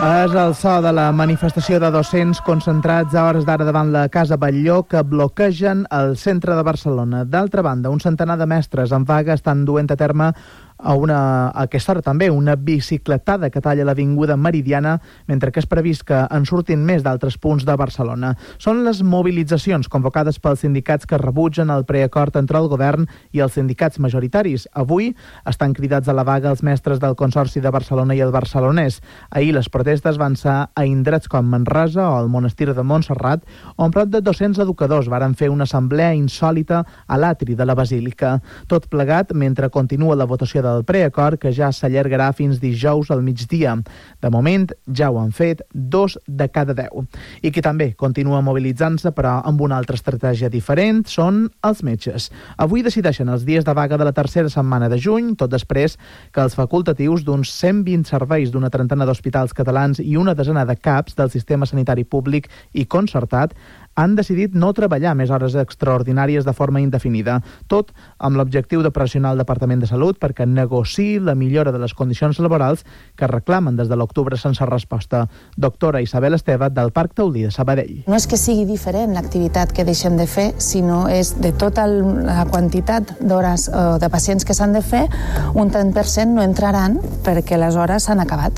És el so de la manifestació de docents concentrats a hores d'ara davant la Casa Batlló que bloquegen el centre de Barcelona. D'altra banda, un centenar de mestres en vaga estan duent a terme a aquesta hora també una bicicletada que talla l'Avinguda Meridiana, mentre que és previst que en surtin més d'altres punts de Barcelona. Són les mobilitzacions convocades pels sindicats que rebutgen el preacord entre el govern i els sindicats majoritaris. Avui estan cridats a la vaga els mestres del Consorci de Barcelona i el Barcelonès. Ahir les protestes van ser a indrets com Manresa o el Monestir de Montserrat, on prop de 200 educadors varen fer una assemblea insòlita a l'atri de la Basílica. Tot plegat mentre continua la votació del preacord, que ja s'allargarà fins dijous al migdia. De moment, ja ho han fet 2 de cada 10. I qui també continua mobilitzant-se, però amb una altra estratègia diferent, són els metges. Avui decideixen els dies de vaga de la tercera setmana de juny, tot després que els facultatius d'uns 120 serveis d'una trentena d'hospitals catalans i una desena de CAPs del sistema sanitari públic i concertat han decidit no treballar més hores extraordinàries de forma indefinida, tot amb l'objectiu de pressionar el Departament de Salut perquè negociï la millora de les condicions laborals que reclamen des de l'octubre sense resposta. Doctora Isabel Esteve, del Parc Taulí de Sabadell. No és que sigui diferent l'activitat que deixem de fer, sinó és de tota la quantitat d'hores o de pacients que s'han de fer, un 30% no entraran perquè les hores s'han acabat.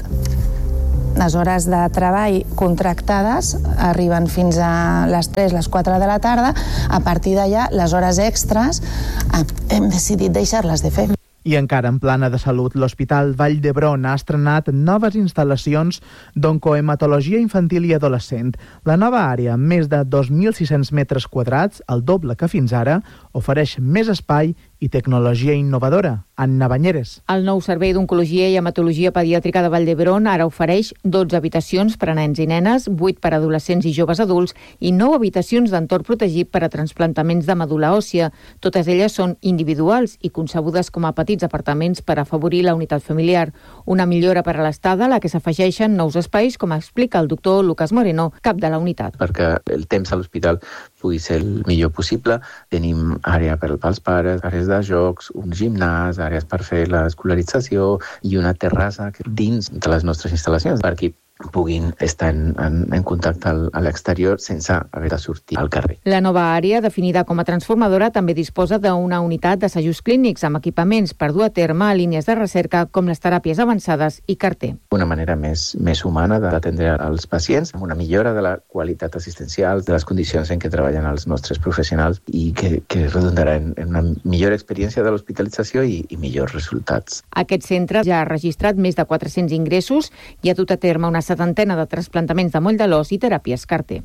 Les hores de treball contractades arriben fins a les 3, les 4 de la tarda. A partir d'allà, les hores extres hem decidit deixar-les de fer. I encara en plana de salut, l'Hospital Vall d'Hebron ha estrenat noves instal·lacions d'oncohematologia infantil i adolescent. La nova àrea, amb més de 2.600 metres quadrats, el doble que fins ara, ofereix més espai i tecnologia innovadora. Anna Banyeres. El nou servei d'oncologia i hematologia pediàtrica de Vall d'Hebron ara ofereix 12 habitacions per a nens i nenes, 8 per a adolescents i joves adults i 9 habitacions d'entorn protegit per a trasplantaments de medul·la òssia. Totes elles són individuals i concebudes com a petits apartaments per afavorir la unitat familiar. Una millora per a l'estada a la que s'afegeixen nous espais, com explica el doctor Lucas Moreno, cap de la unitat. Perquè el temps a l'hospital pugui ser el millor possible. Tenim àrea pels pares, àrees de jocs, un gimnàs, àrees per fer l'escolarització i una terrassa dins de les nostres instal·lacions perquè puguin estar en contacte a l'exterior sense haver de sortir al carrer. La nova àrea, definida com a transformadora, també disposa d'una unitat d'assajos clínics amb equipaments per dur a terme línies de recerca com les teràpies avançades i CAR-T. Una manera més humana d'atendre els pacients, amb una millora de la qualitat assistencial, de les condicions en què treballen els nostres professionals i que redundarà en una millor experiència de l'hospitalització i millors resultats. Aquest centre ja ha registrat més de 400 ingressos i ha dut a terme una setantena de trasplantaments de moll de l'os i teràpies CAR-T.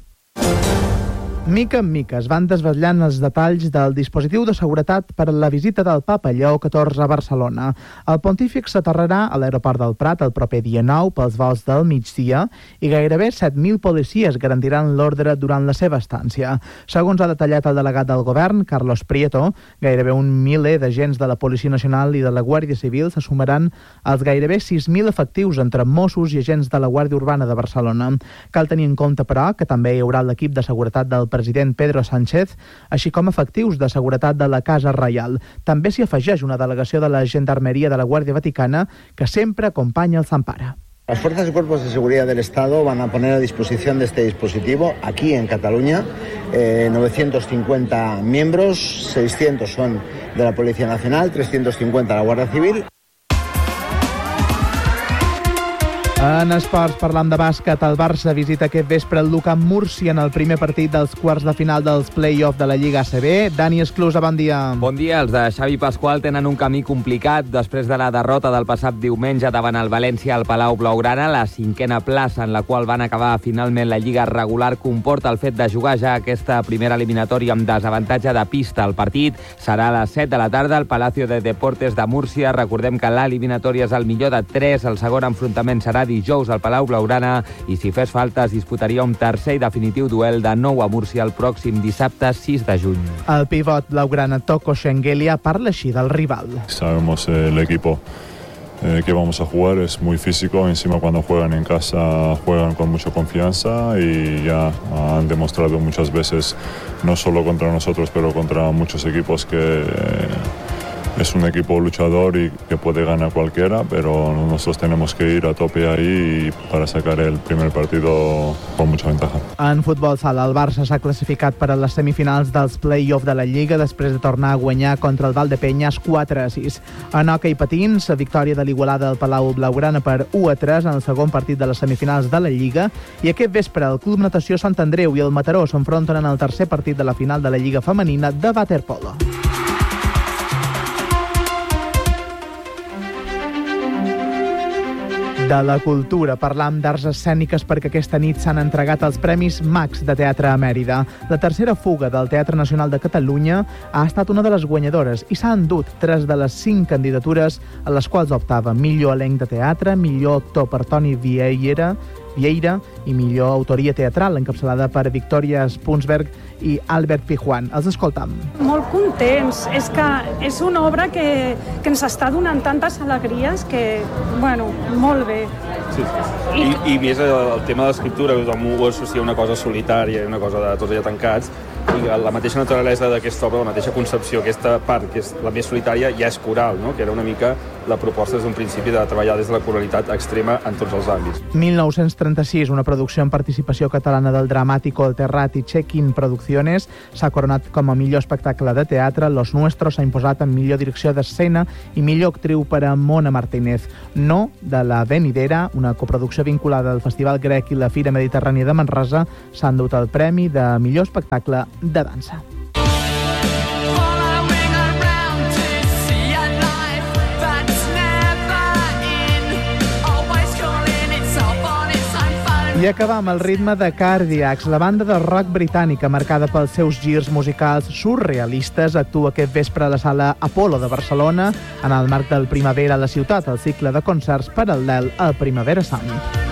Mica en mica es van desvetllant els detalls del dispositiu de seguretat per a la visita del Papa Lleó XIV a Barcelona. El pontífic s'aterrarà a l'aeroport del Prat el proper dia 9 pels vols del migdia i gairebé 7.000 policies garantiran l'ordre durant la seva estància. Segons ha detallat el delegat del govern, Carlos Prieto, gairebé 1 miler d'agents de la Policia Nacional i de la Guàrdia Civil se sumaran als gairebé 6.000 efectius entre Mossos i agents de la Guàrdia Urbana de Barcelona. Cal tenir en compte, però, que també hi haurà l'equip de seguretat del president Pedro Sánchez, així com efectius de seguretat de la Casa Reial. També s'hi afegeix una delegació de la Gendarmeria de la Guàrdia Vaticana que sempre acompanya el Sant Pare. Las fuerzas y cuerpos de seguridad del Estado van a poner a disposición de este dispositivo aquí en Cataluña 950 miembros, 600 son de la Policía Nacional, 350 de la Guardia Civil. En esports, parlant de bàsquet, el Barça visita aquest vespre el Luka Múrcia en el primer partit dels quarts de final dels play-off de la Lliga ACB. Dani Esclusa, bon dia. Bon dia. Els de Xavi Pasqual tenen un camí complicat després de la derrota del passat diumenge davant el València al Palau Blaugrana. La 5a plaça en la qual van acabar finalment la Lliga regular comporta el fet de jugar ja aquesta primera eliminatòria amb desavantatge de pista. El partit serà a les 7 de la tarda al Palacio de Deportes de Múrcia. Recordem que l'eliminatòria és el millor de 3. El segon enfrontament serà dijous al Palau Blaugrana i si fes falta es disputaria un tercer i definitiu duel de nou a Múrcia el pròxim dissabte 6 de juny. El pivot blaugrana Toko Shengelia parla així del rival. Sabemos el equipo que vamos a jugar es muy físico, encima cuando juegan en casa juegan con mucha confianza y ya han demostrado muchas veces, no solo contra nosotros, pero contra muchos equipos que es un equipo luchador y que puede ganar cualquiera, pero nosotros tenemos que ir a tope ahí para sacar el primer partido con mucha ventaja. En futbol sala, el Barça s'ha classificat per a les semifinals dels play-off de la Lliga després de tornar a guanyar contra el Valdepeñas 4-6. En hoquei patins, victòria de l'Igualada al Palau Blaugrana per 1-3 en el segon partit de les semifinals de la Lliga, i aquest vespre el Club Natació Sant Andreu i el Mataró s'enfronten en el tercer partit de la final de la Lliga femenina de waterpolo. De la cultura, parlam d'arts escèniques perquè aquesta nit s'han entregat els Premis Max de Teatre a Mèrida. La tercera fuga del Teatre Nacional de Catalunya ha estat una de les guanyadores i s'ha endut 3 de les 5 candidatures a les quals optava: millor elenc de teatre, millor actor per Toni Vieira i millor autoria teatral, encapçalada per Victòria Spunsberg i Albert Pijuan. Els escoltam. Molt contents. És que és una obra que ens està donant tantes alegries que, bueno, molt bé. Sí. I més el tema de l'escriptura, que tothom ho associa a una cosa solitària, una cosa de tots allà tancats, i la mateixa naturalesa d'aquesta obra, la mateixa concepció, aquesta part, que és la més solitària, ja és coral, no? Que era una mica la proposta des d'un principi de treballar des de la coralitat extrema en tots els àmbits. 1936, una producció en participació catalana del Dramático El Terrat i Check-in Producciones, s'ha coronat com a millor espectacle de teatre. Los Nuestros s'ha imposat en millor direcció d'escena i millor actriu per a Mona Martínez. No, de la Venidera, una coproducció vinculada al Festival Grec i la Fira Mediterrània de Manresa, s'ha endut el premi de millor espectacle de dansa. I acabar amb el ritme de Cardiacs. La banda de rock britànica, marcada pels seus girs musicals surrealistes, actua aquest vespre a la sala Apolo de Barcelona en el marc del Primavera a la ciutat, el cicle de concerts paral·lel al Primavera Sound.